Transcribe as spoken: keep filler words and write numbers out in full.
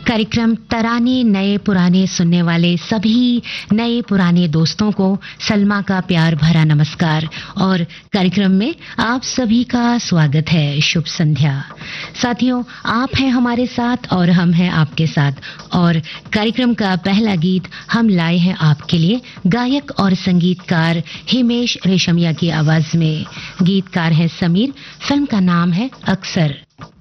कार्यक्रम तराने नए पुराने सुनने वाले सभी नए पुराने दोस्तों को सलमा का प्यार भरा नमस्कार और कार्यक्रम में आप सभी का स्वागत है। शुभ संध्या साथियों, आप हैं हमारे साथ और हम हैं आपके साथ और कार्यक्रम का पहला गीत हम लाए हैं आपके लिए गायक और संगीतकार हिमेश रेशमिया की आवाज में। गीतकार है समीर, फिल्म का नाम है अक्सर।